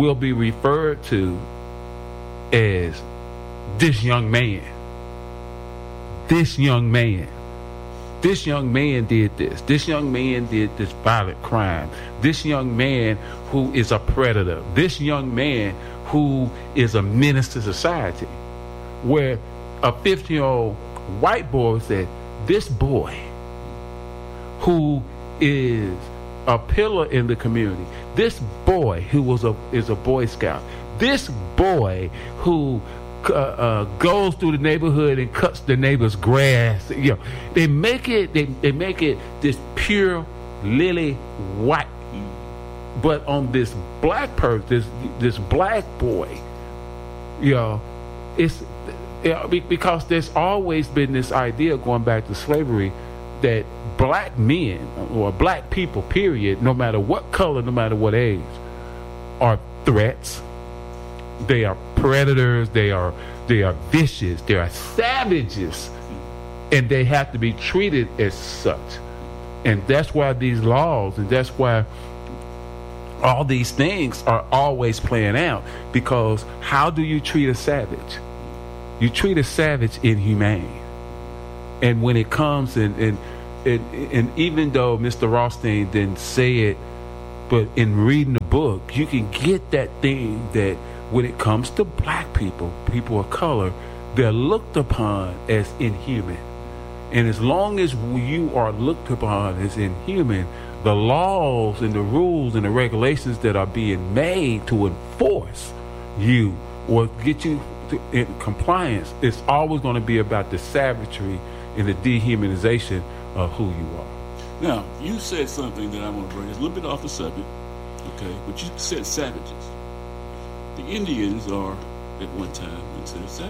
will be referred to as this young man. This young man. This young man did this. This young man did this violent crime. This young man who is a predator. This young man who is a menace to society. Where a 15-year-old white boy said, this boy who is a pillar in the community, this boy who is a Boy Scout, this boy who goes through the neighborhood and cuts the neighbor's grass. They make it this pure lily white. But on this black person, this black boy, it's because there's always been this idea going back to slavery that black men or black people, period, no matter what color, no matter what age, are threats. They are predators. They are vicious. They are savages, and they have to be treated as such. And that's why these laws, and that's why all these things are always playing out. Because how do you treat a savage? You treat a savage inhumane. And when it comes and even though Mr. Rothstein didn't say it, but in reading the book, you can get that thing that when it comes to black people, people of color, they're looked upon as inhuman. And as long as you are looked upon as inhuman, the laws and the rules and the regulations that are being made to enforce you or get you in compliance, it's always going to be about the savagery and the dehumanization of who you are. Now, you said something that I want to bring. It's a little bit off the subject, okay? But you said savages. The Indians are, at one time, considered savages.